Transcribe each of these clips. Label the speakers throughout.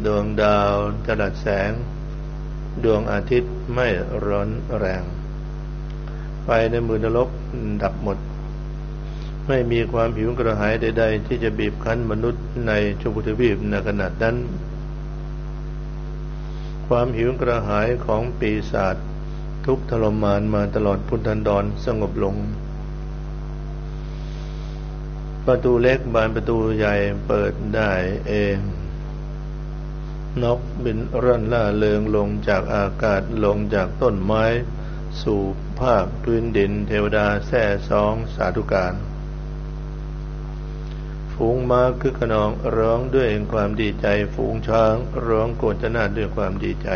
Speaker 1: ดวงดาวจรัสแสงดวงอาทิตย์ไม่ร้อนแรงไฟในมือนรกดับหมดไม่มีความหิวกระหายใดๆที่จะบีบคั้นมนุษย์ในชมพูทวีปในขณะนั้นความหิวกระหายของปีศาจทุกข์ทรมานมาตลอดพุทธันดรสงบลงประตูเล็กบานประตูใหญ่เปิดได้เองนกบินร่อนล่าเริงลงจากอากาศลงจากต้นไม้สู่ภาคพื้นดินเทวดาแส่ซองสาธุการฝูงม้าคึกขนองร้องด้วยความดีใจฝูงช้างร้องโกรธนาถด้วยความดีใจ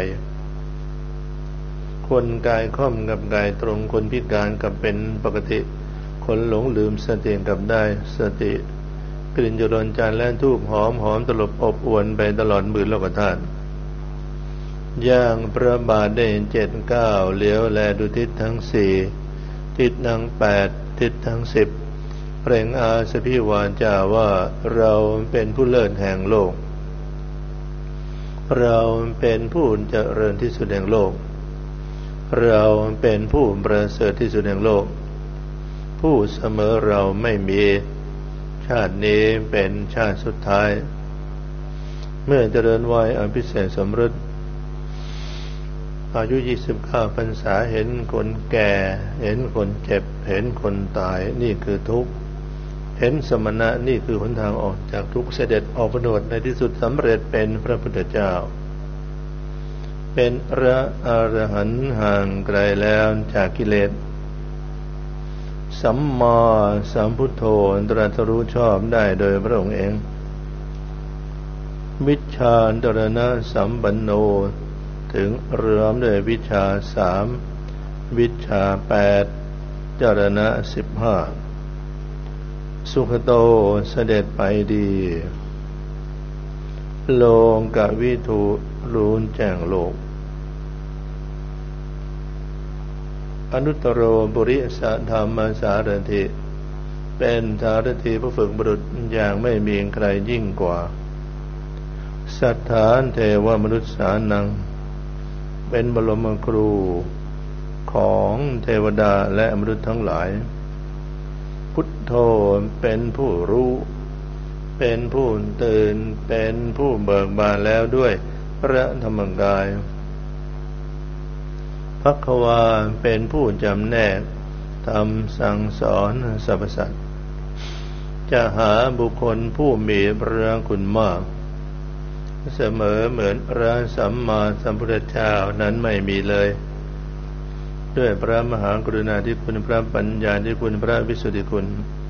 Speaker 1: คนกายค่อมกับกายตรงคนพิการกับเป็นปกติคนหลงลืมสติกับได้สติกลิ่นจรนจานและทูบหอมตลบอบอวนไปตลอดมือโลกธาตุย่างพระบาทได้7 ก้าวเลี้ยวแลดูทิศทั้ง4ทิศทั้ง8ทิศทั้ง10เปล่งอาสพิวาจาว่าเราเป็นผู้เลิศแห่งโลกเราเป็นผู้เจริญที่สุดแห่งโลกเราเป็นผู้ประเสริฐที่สุดแห่งโลกผู้เสมอเราไม่มีชาตินี้เป็นชาติสุดท้ายเมื่อเจริญวัยอภิเษกสมรสอายุ29 พรรษาเห็นคนแก่เห็นคนเจ็บเห็นคนตายนี่คือทุกข์เห็นสมณะนี่คือหนทางออกจากทุกข์เสด็จออกผนวดในที่สุดสำเร็จเป็นพระพุทธเจ้าเป็นพระอรหันต์ห่างไกลแล้วจากกิเลสสัมมาสัมพุทโธตรัสรู้ชอบได้โดยพระองค์เองวิชชาดรณะสัมปันโนถึงเรื่อมด้วยวิชชา3วิชชา8จรณะ15สุขโตเสด็จไปดีโลกวิถูรู้แจ้งโลกอนุตตรบุริสธรรมสารถิเป็นสารถีผู้ฝึกบุรุษอย่างไม่มีใครยิ่งกว่าสัทธานเทวมนุษย์สานังเป็นบรมครูของเทวดาและมนุษย์ทั้งหลายพุทโธเป็นผู้รู้เป็นผู้ตื่นเป็นผู้เบิกบานแล้วด้วยพระธรรมกายภัคควาเป็นผู้จำแนกทำสั่งสอนสรรพสัตว์จะหาบุคคลผู้มีพระคุณมากเสมอเหมือนพระสัมมาสัมพุทธเจ้านั้นไม่มีเลยด้วยพระมหากรุณาธิคุณพระปัญญาธิคุณพระวิสุทธิคุณ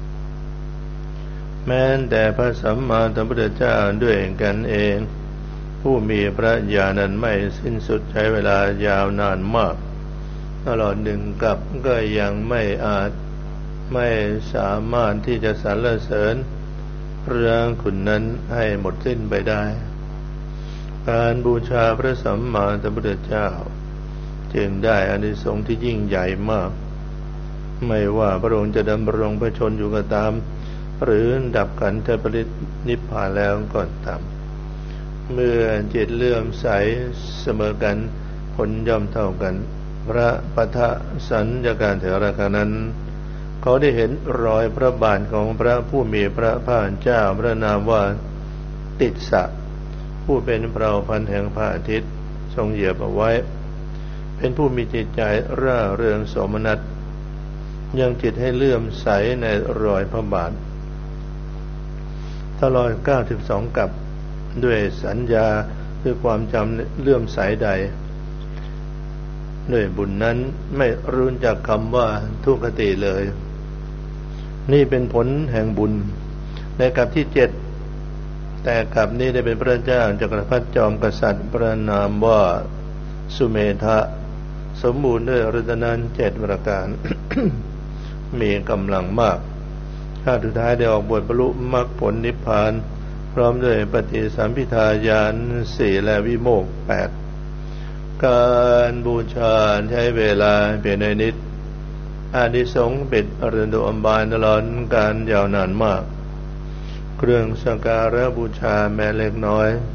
Speaker 1: แม้แต่พระสัมมาสัมพุทธเจ้าด้วยกันเองผู้มีพระญาณนั้นไม่สิ้นสุดใช้เวลายาวนานมากตลอด1 กับก็ยังไม่สามารถที่จะสรรเสริญพระคุณนั้นให้หมดสิ้นไปได้การบูชาพระสัมมาสัมพุทธเจ้าจึงได้อานิสงส์ที่ยิ่งใหญ่มากไม่ว่าพระองค์จะดำรงพระชนอยู่ก็ตามหรือดับขันธปรินิพพานแล้วก็ตามเมื่อจิตเลื่อมใสเสมอกันผลย่อมเท่ากันพระปทสัญญการเถระนั้นเขาได้เห็นรอยพระบาทของพระผู้มีพระภาคเจ้าพระนามว่าติสสะผู้เป็นเผ่าพันธุ์แห่งพระอาทิตย์ทรงเหยียบเอาไว้เป็นผู้มีจิตใจร่าเริงโสมนัสยังจิตให้เลื่อมใสในรอยพระบาทตลอด92 กับด้วยสัญญาด้วยความจำเลื่อมใสใดด้วยบุญนั้นไม่รู้จักคำว่าทุกขติเลยนี่เป็นผลแห่งบุญในกับที่7แต่กับนี้ได้เป็นพระเจ้าจักรพรรดิจอมกษัตริย์พระนามว่าสุเมธะสมบูรณ์ด้วยรัตนะ7 ประการ มีกำลังมากชาติสุดท้ายได้ออกบวชบรรลุมรรคผลนิพพานพร้อมด้วยปฏิสัมภิทาญาณ4และวิโมกข์8การบูชาใช้เวลาเป็นนิดอานิสงส์ปิดอรุณอมบานตลอดการยาวนานมากเครื่องสักการะบูชาแม้เล็กน้อย